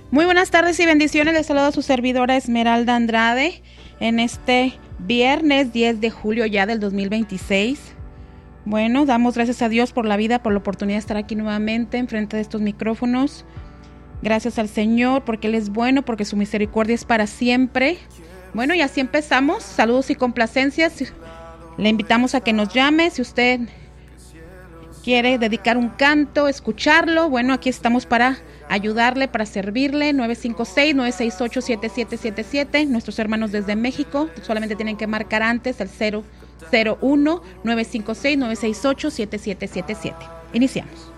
Muy buenas tardes y bendiciones. Les saluda a su servidora Esmeralda Andrade en este viernes 10 de julio ya del 2026. Bueno, damos gracias a Dios por la vida, por la oportunidad de estar aquí nuevamente enfrente de estos micrófonos. Gracias al Señor porque Él es bueno, porque su misericordia es para siempre. Bueno, y así empezamos. Saludos y complacencias. Le invitamos a que nos llame si usted quiere dedicar un canto, escucharlo. Bueno, aquí estamos para ayudarle, para servirle. 956-968-7777. Nuestros hermanos desde México solamente tienen que marcar antes el 001-956-968-7777. Iniciamos.